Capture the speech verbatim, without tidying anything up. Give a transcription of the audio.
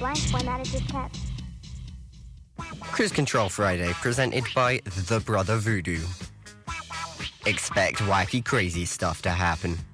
blank formatted diskette. Cruise Control Friday, presented by The Brother Voodoo. Expect wacky, crazy stuff to happen.